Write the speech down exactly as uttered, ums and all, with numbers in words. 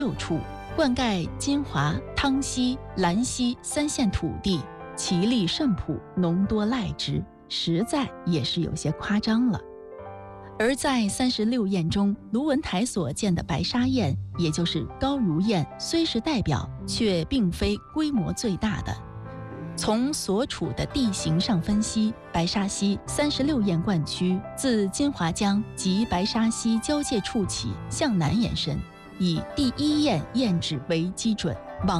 六处，灌溉金华、汤溪、兰溪三县土地，其力甚朴，农多赖之，实在也是有些夸张了。而在三十六堰中，卢文台所建的白沙堰，也就是高如堰，虽是代表，却并非规模最大的。从所处的地形上分析，白沙溪三十六堰灌区自金华江及白沙溪交界处起，向南延伸，以第一堰堰址为基准，往